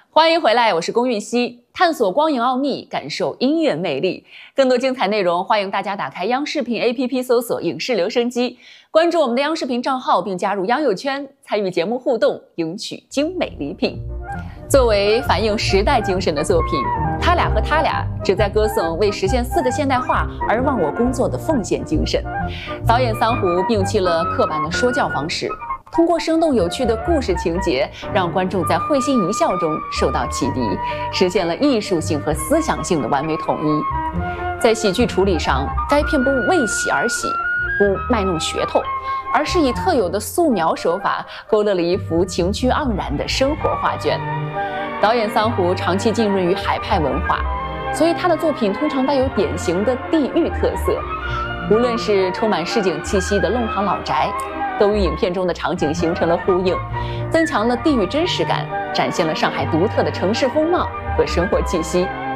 欢迎回来，我是龚韵希，探索光影奥秘，感受音乐魅力。更多精彩内容，欢迎大家打开央视频 APP 搜索"影视留声机"，关注我们的央视频账号，并加入央友圈，参与节目互动，赢取精美礼品。作为反映时代精神的作品，他俩和他俩旨在歌颂为实现4个现代化而忘我工作的奉献精神。导演桑胡摒弃了刻板的说教方式，通过生动有趣的故事情节，让观众在会心一笑中受到启迪，实现了艺术性和思想性的完美统一。在喜剧处理上，该片不为喜而喜，不卖弄噱头，而是以特有的素描手法勾勒了一幅情趣盎然的生活画卷。导演桑胡长期浸润于海派文化，所以他的作品通常带有典型的地域特色。无论是充满市井气息的弄堂老宅，都与影片中的场景形成了呼应，增强了地域真实感，展现了上海独特的城市风貌和生活气息。